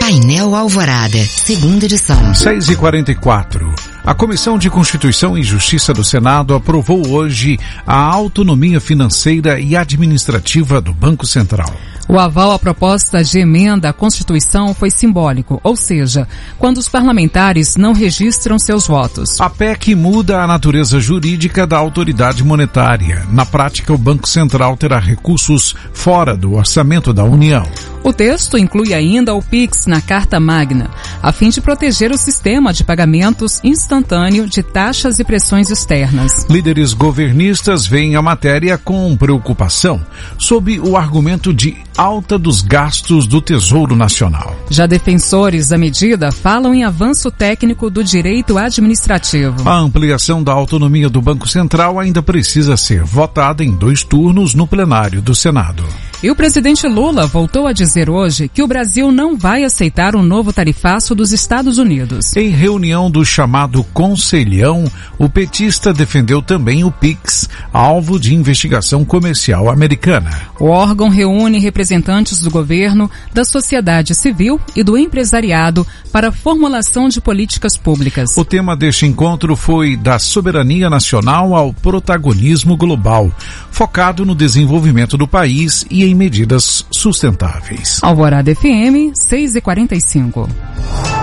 Painel Alvorada, segunda edição. 6h44. A Comissão de Constituição e Justiça do Senado aprovou hoje a autonomia financeira e administrativa do Banco Central. O aval à proposta de emenda à Constituição foi simbólico, ou seja, quando os parlamentares não registram seus votos. A PEC muda a natureza jurídica da autoridade monetária. Na prática, o Banco Central terá recursos fora do orçamento da União. O texto inclui ainda o PIX na Carta Magna, a fim de proteger o sistema de pagamentos instantâneo de taxas e pressões externas. Líderes governistas veem a matéria com preocupação, sob o argumento de alta dos gastos do Tesouro Nacional. Já defensores da medida falam em avanço técnico do direito administrativo. A ampliação da autonomia do Banco Central ainda precisa ser votada em 2 turnos no plenário do Senado. E o presidente Lula voltou a dizer hoje que o Brasil não vai aceitar o novo tarifaço dos Estados Unidos. Em reunião do chamado Conselhão, o petista defendeu também o PIX, alvo de investigação comercial americana. O órgão reúne representantes do governo, da sociedade civil e do empresariado para a formulação de políticas públicas. O tema deste encontro foi da soberania nacional ao protagonismo global, focado no desenvolvimento do país e em medidas sustentáveis. Alvorada FM, 6h45.